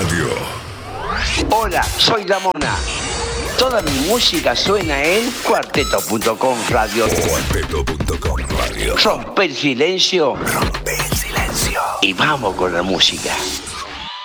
Radio. Hola, soy La Mona. Toda mi música suena en cuarteto.com radio. Cuarteto.com Radio. Rompe el silencio. Rompe el silencio. Y vamos con la música.